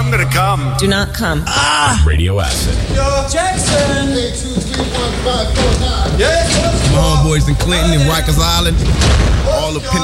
I'm gonna come. Do not come. Radioactive. Yo, Jackson. 8, 2, 3, 1, 5, 4, 9. Yes. My homeboys in Clinton and Rikers Island. All the